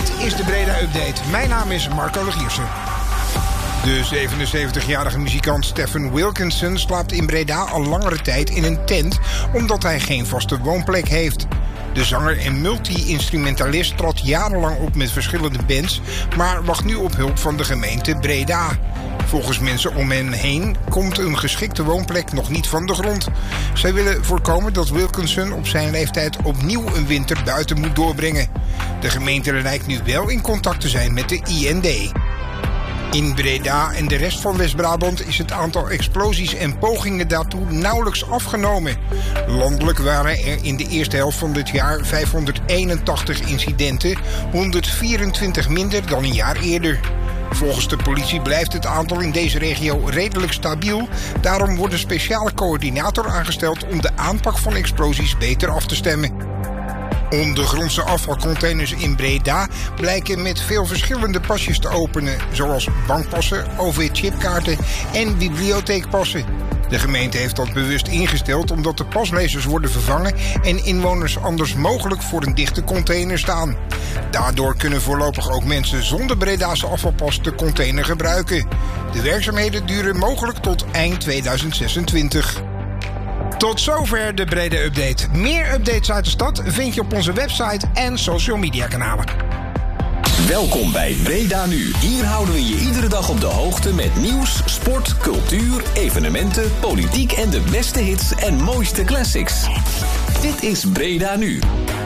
Dit is de Breda Update. Mijn naam is Marco de Giersen. De 77-jarige muzikant Stephen Wilkinson slaapt in Breda al langere tijd in een tent, omdat hij geen vaste woonplek heeft. De zanger en multi-instrumentalist trad jarenlang op met verschillende bands, maar wacht nu op hulp van de gemeente Breda. Volgens mensen om hen heen komt een geschikte woonplek nog niet van de grond. Zij willen voorkomen dat Wilkinson op zijn leeftijd opnieuw een winter buiten moet doorbrengen. De gemeente lijkt nu wel in contact te zijn met de IND. In Breda en de rest van West-Brabant is het aantal explosies en pogingen daartoe nauwelijks afgenomen. Landelijk waren er in de eerste helft van dit jaar 581 incidenten, 124 minder dan een jaar eerder. Volgens de politie blijft het aantal in deze regio redelijk stabiel. Daarom wordt een speciale coördinator aangesteld om de aanpak van explosies beter af te stemmen. Ondergrondse afvalcontainers in Breda blijken met veel verschillende pasjes te openen, zoals bankpassen, OV-chipkaarten en bibliotheekpassen. De gemeente heeft dat bewust ingesteld omdat de paslezers worden vervangen en inwoners anders mogelijk voor een dichte container staan. Daardoor kunnen voorlopig ook mensen zonder Bredaanse afvalpas de container gebruiken. De werkzaamheden duren mogelijk tot eind 2026. Tot zover de Breda Update. Meer updates uit de stad vind je op onze website en social media kanalen. Welkom bij Breda Nu. Hier houden we je iedere dag op de hoogte met nieuws, sport, cultuur, evenementen, politiek en de beste hits en mooiste classics. Dit is Breda Nu.